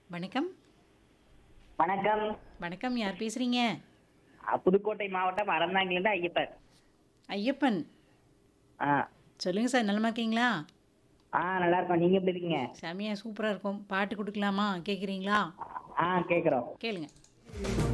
வணக்கம். வணக்கம். வணக்கம். யார் பேசுறீங்க? புதுக்கோட்டை மாவட்டம் அறந்தாங்கிலிருந்து ஐயப்பன். ஐயப்பன். ஆ. சொல்லுங்க சார். நலமா இருக்கீங்களா? நல்லா இருக்கோம். நீங்க எப்படி இருக்கீங்க? செமையா சூப்பரா இருக்கும். பாட்டு குடுக்கலாமா? கேட்குறீங்களா? கேட்குறோம். கேளுங்க.